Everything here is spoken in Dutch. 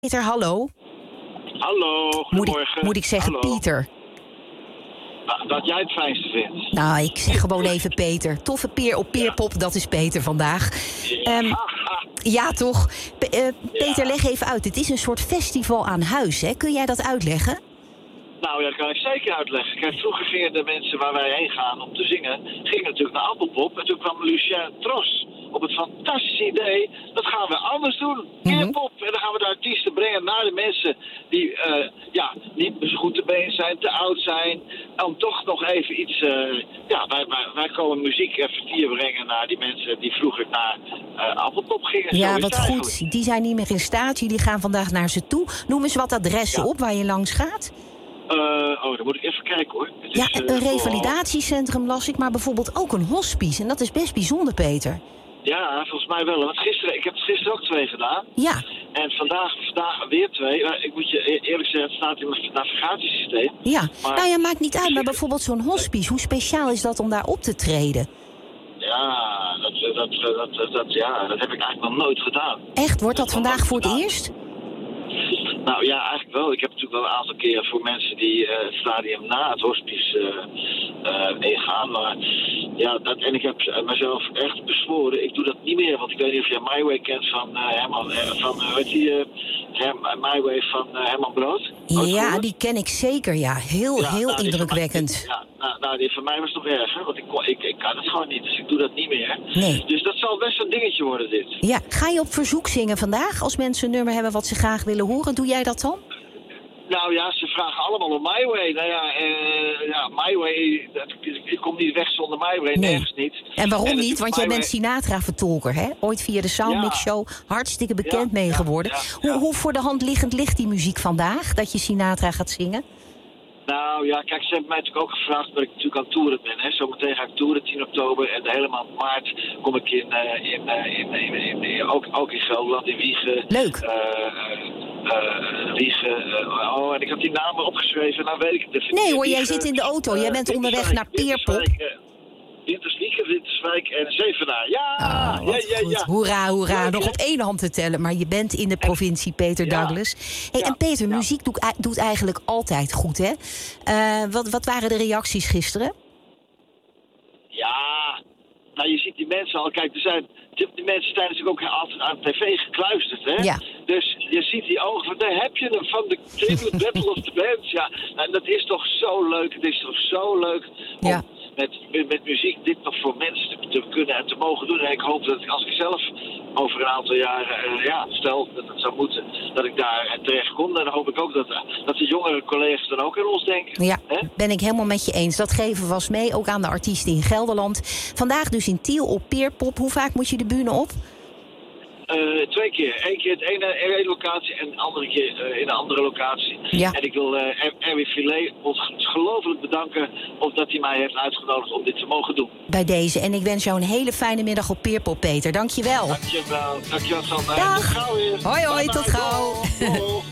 Peter, hallo. Hallo, goedemorgen. Moet ik zeggen Hallo. Pieter? Nou, dat jij het fijnste vindt. Nou, ik zeg gewoon even Peter. Toffe peer op Peerpop, dat is Peter vandaag. Ja, toch? Peter, leg even uit. Het is een soort festival aan huis, hè? Kun jij dat uitleggen? Nou ja, dat kan ik zeker uitleggen. Kijk, vroeger gingen de mensen waar wij heen gaan om te zingen, gingen natuurlijk naar Appelpop. En toen kwam Lucien Tros op het fantastische idee, dat gaan we anders doen. Peerpop. En dan gaan we de artiesten brengen naar de mensen die niet zo goed te been zijn, te oud zijn. Om toch nog even iets... wij komen muziek en vertier brengen naar die mensen die vroeger naar Appelpop gingen. Ja, wat goed. Die zijn niet meer in staat. Jullie gaan vandaag naar ze toe. Noem eens wat adressen op waar je langs gaat. Dan moet ik even kijken hoor. Een revalidatiecentrum las ik, maar bijvoorbeeld ook een hospice. En dat is best bijzonder, Peter. Ja, volgens mij wel. Want ik heb gisteren ook 2 gedaan. Ja. En vandaag weer 2. Ik moet je eerlijk zeggen, het staat in mijn navigatiesysteem. Ja, maar maakt niet uit. Maar bijvoorbeeld zo'n hospice, hoe speciaal is dat om daar op te treden? Ja, dat heb ik eigenlijk nog nooit gedaan. Echt? Wordt dat vandaag voor het eerst? Nou ja, eigenlijk wel. Ik heb natuurlijk wel een aantal keer voor mensen die het stadium na het hospice ingaan. Maar ja, en ik heb mezelf echt bezworen. Ik doe dat niet meer, want ik weet niet of jij My Way kent van Herman. My Way van Herman Brood. Ja, die ken ik zeker, ja. Heel indrukwekkend. Die van mij was nog erger, want ik kan het gewoon niet. Dus ik doe dat niet meer. Nee. Dus dat zal best een dingetje worden, dit. Ja, ga je op verzoek zingen vandaag? Als mensen een nummer hebben wat ze graag willen horen, doe jij dat dan? Nou ja, ze vragen allemaal om My Way. Nou ja, My Way, ik kom niet weg zonder My Way, nergens niet. En waarom niet? Want jij bent Sinatra-vertolker, hè? Ooit via de Soundmix Show hartstikke bekend mee geworden. Hoe voor de hand liggend ligt die muziek vandaag, dat je Sinatra gaat zingen? Nou ja, kijk, ze hebben mij natuurlijk ook gevraagd dat ik natuurlijk aan het toeren ben. Hè. Zometeen ga ik toeren 10 oktober en de hele maand maart kom ik ook in Gelderland, in Wiegen. Leuk. En ik had die namen opgeschreven, nou weet ik het even. Nee hoor, jij zit in de auto, jij bent onderweg naar Peerpop. Winterswijk en Zevenaar. Ja. Hoera. Nog op 1 hand te tellen, maar je bent in de provincie, Peter Douglas. Hey, en Peter, muziek doet eigenlijk altijd goed, hè? Wat waren de reacties gisteren? Ja, nou je ziet die mensen al. Kijk, die mensen zijn natuurlijk ook altijd aan de tv gekluisterd, hè? Ja. Dus je ziet die ogen van, daar heb je hem, van de Tribute Battle of the Bands. Ja, en dat is toch zo leuk. Het is toch zo leuk om met muziek dit nog voor mensen te kunnen en te mogen doen. En ik hoop dat als ik zelf over een aantal jaren, stel dat het zou moeten, dat ik daar terecht kom. Dan hoop ik ook dat de jongere collega's dan ook aan ons denken. Ja, ben ik helemaal met je eens. Dat geven we vast mee, ook aan de artiesten in Gelderland. Vandaag dus in Tiel op Peerpop. Hoe vaak moet je de bühne op? 2 keer. 1 keer in één locatie en de andere keer in een andere locatie. Ja. En ik wil Erwin Filet ongelooflijk bedanken omdat hij mij heeft uitgenodigd om dit te mogen doen. Bij deze. En ik wens jou een hele fijne middag op Peerpop, Peter. Dank je wel. Dankjewel, Sander. Dag. Tot gauw weer. Hoi, tot gauw.